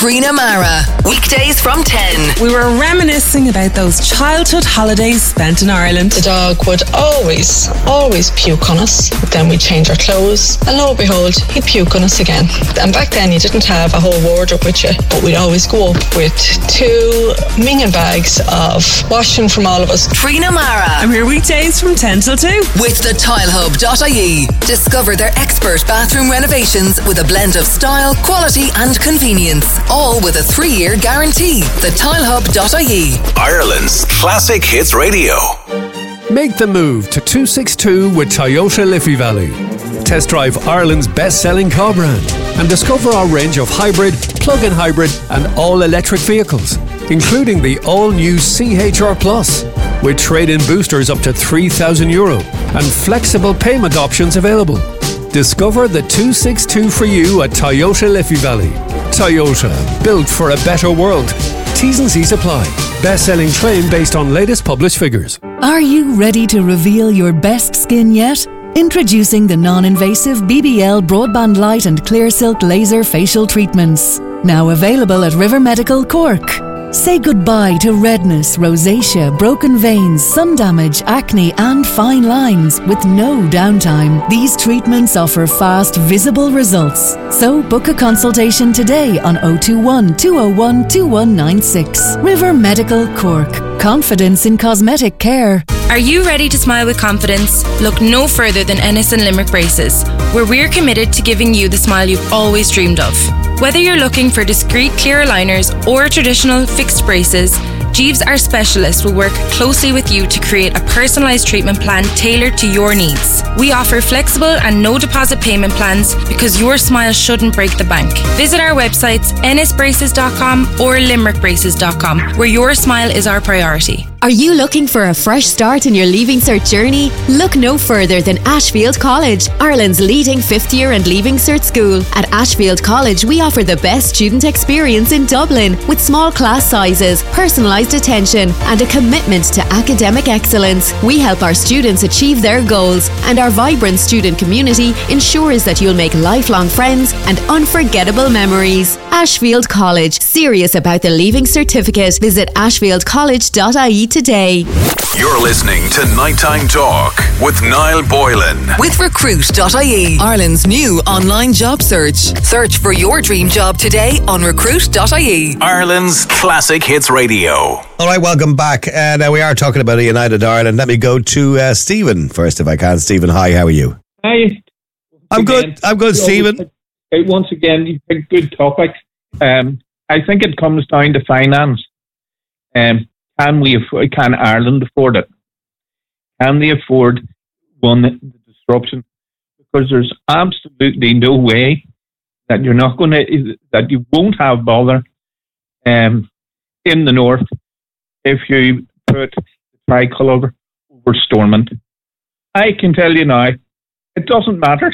Trina Mara. Weekdays from 10. We were reminiscing about those childhood holidays spent in Ireland. The dog would always puke on us. But then we'd change our clothes, and lo and behold, he'd puke on us again. And back then you didn't have a whole wardrobe with you, but we'd always go up with 2 minging bags of washing from all of us. Trina Mara. I'm here weekdays from 10 till 2. With the tilehub.ie. Discover their expert bathroom renovations with a blend of style, quality and convenience. All with a 3-year guarantee. The tilehub.ie. Ireland's classic hits radio. Make the move to 262 with Toyota Liffey Valley. Test drive Ireland's best-selling car brand and discover our range of hybrid, plug-in hybrid and all-electric vehicles, including the all-new CHR Plus, with trade-in boosters up to €3,000 and flexible payment options available. Discover the 262 for you at Toyota Liffey Valley. Toyota, built for a better world. T's and C's apply. Best-selling claim based on latest published figures. Are you ready to reveal your best skin yet? Introducing the non-invasive BBL Broadband Light and Clear Silk Laser Facial Treatments. Now available at River Medical Cork. Say goodbye to redness, rosacea, broken veins, sun damage, acne and fine lines with no downtime. These treatments offer fast, visible results. So book a consultation today on 021 201 2196. River Medical Cork. Confidence in cosmetic care. Are you ready to smile with confidence? Look no further than Ennis and Limerick Braces, where we're committed to giving you the smile you've always dreamed of. Whether you're looking for discreet clear aligners or traditional fixed braces, Jeeves, our specialist, will work closely with you to create a personalised treatment plan tailored to your needs. We offer flexible and no deposit payment plans because your smile shouldn't break the bank. Visit our websites ennisbraces.com or limerickbraces.com, where your smile is our priority. Are you looking for a fresh start in your Leaving Cert journey? Look no further than Ashfield College, Ireland's leading 5th year and Leaving Cert school. At Ashfield College, we offer the best student experience in Dublin with small class sizes, personalised attention and a commitment to academic excellence. We help our students achieve their goals, and our vibrant student community ensures that you'll make lifelong friends and unforgettable memories. Ashfield College, serious about the Leaving Certificate. Visit ashfieldcollege.ie today. You're listening to Nighttime Talk with Niall Boylan. With recruit.ie, Ireland's new online job search. Search for your dream job today on recruit.ie. Ireland's classic hits radio. All right, welcome back. Now we are talking about a United Ireland. Let me go to Stephen first, if I can. Stephen, hi, how are you? Hi. I'm good, Stephen. Once again, you pick good topics. I think it comes down to finance. Can Ireland afford it? Can they afford the disruption? Because there's absolutely no way that you won't have bother in the north if you put the tricolour over Stormont. I can tell you now, it doesn't matter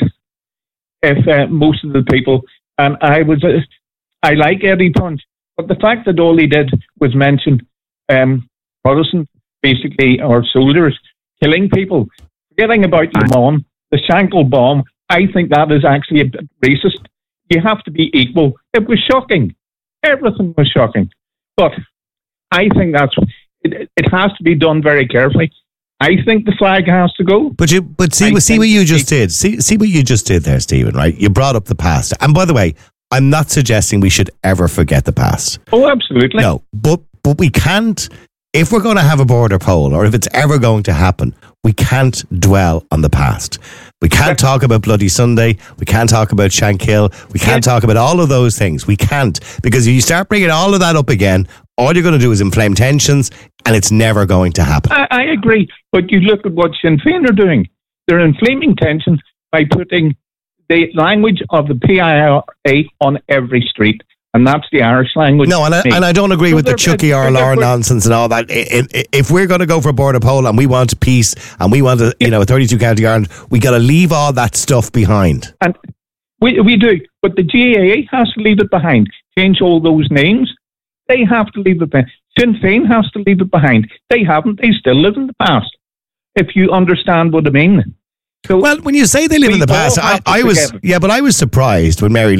if most of the people, and I like Eddie Punch, but the fact that all he did was mention Protestant, basically, or soldiers killing people, forgetting about Le Mans, the Shankill bomb, I think that is actually a bit racist. You have to be equal. It was shocking. Everything was shocking. But I think it has to be done very carefully. I think the flag has to go. But see what you just did. See what you just did there, Stephen, right? You brought up the past. And by the way, I'm not suggesting we should ever forget the past. Oh, absolutely. No, but we can't, if we're going to have a border poll, or if it's ever going to happen, we can't dwell on the past. We can't talk about Bloody Sunday. We can't talk about Shankill. We can't talk about all of those things. We can't, because if you start bringing all of that up again, all you're going to do is inflame tensions, and it's never going to happen. I agree, but you look at what Sinn Féin are doing. They're inflaming tensions by putting the language of the PIRA on every street. And that's the Irish language. No, and I don't agree with the Chucky or Laura nonsense and all that. If we're going to go for a border poll and we want peace and we want a 32 county Ireland, we got to leave all that stuff behind. And we do, but the GAA has to leave it behind. Change all those names. They have to leave it behind. Sinn Féin has to leave it behind. They haven't. They still live in the past. If you understand what I mean. So well, when you say they live in the past, I was surprised when Mary